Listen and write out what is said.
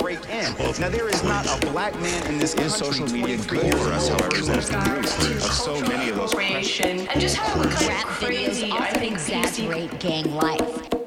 break in. Now, there is not a black man in this country. Is social media good for us, however, is that the root of so many of those questions. And just how kind Rap of crazy videos I often think exaggerate gang life.